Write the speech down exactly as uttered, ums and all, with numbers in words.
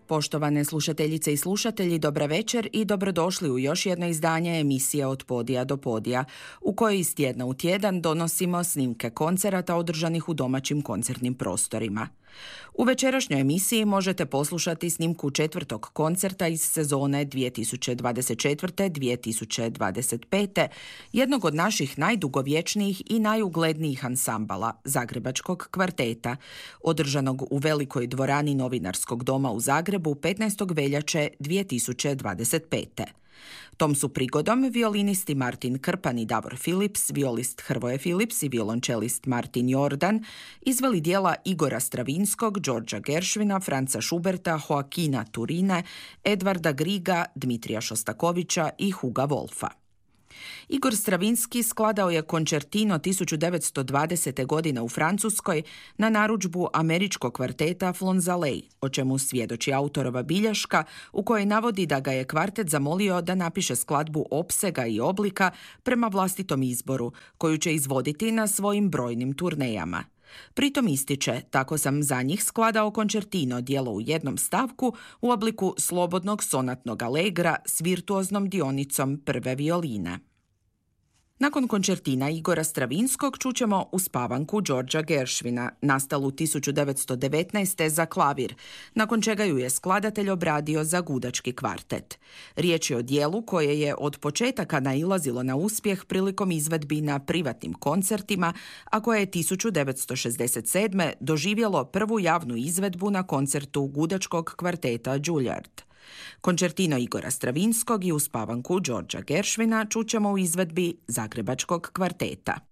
Poštovane slušateljice i slušatelji, dobra večer i dobrodošli u još jedno izdanje emisije Od podija do podija, u kojoj iz tjedna u tjedan donosimo snimke koncerata održanih u domaćim koncertnim prostorima. U večerašnjoj emisiji možete poslušati snimku četvrtog koncerta iz sezone dvije tisuće dvadeset četvrte dvije tisuće dvadeset pete, jednog od naših najdugovječnijih i najuglednijih ansambala, Zagrebačkog kvarteta, održanog u velikoj dvorani Novinarskog doma u Zagrebu petnaestog veljače dvije tisuće dvadeset pete. Tom su prigodom violinisti Martin Krpan i Davor Philips, violist Hrvoje Philips i violončelist Martin Jordan izveli dijela Igora Stravinskog, Đorđa Gershwina, Franza Schuberta, Joakina Turine, Edvarda Griga, Dmitrija Šostakovića i Huga Wolfa. Igor Stravinski skladao je koncertino tisuću devetsto dvadesete. godine u Francuskoj na narudžbu američkog kvarteta Flonzalej, o čemu svjedoči autorova bilješka u kojoj navodi da ga je kvartet zamolio da napiše skladbu opsega i oblika prema vlastitom izboru, koju će izvoditi na svojim brojnim turnejama. Pritom ističe, tako sam za njih skladao koncertino, djelo u jednom stavku u obliku slobodnog sonatnog alegra s virtuoznom dionicom prve violine. Nakon koncertina Igora Stravinskog čućemo uspavanku Đorđa Gershwina, nastalu tisuću devetsto devetnaeste. za klavir, nakon čega ju je skladatelj obradio za gudački kvartet. Riječ je o dijelu koje je od početaka nailazilo na uspjeh prilikom izvedbi na privatnim koncertima, a koje je tisuću devetsto šezdeset sedme. doživjelo prvu javnu izvedbu na koncertu gudačkog kvarteta Juilliard. Koncertino Igora Stravinskog i uspavanku Đorđa Gershwina čućemo u izvedbi Zagrebačkog kvarteta.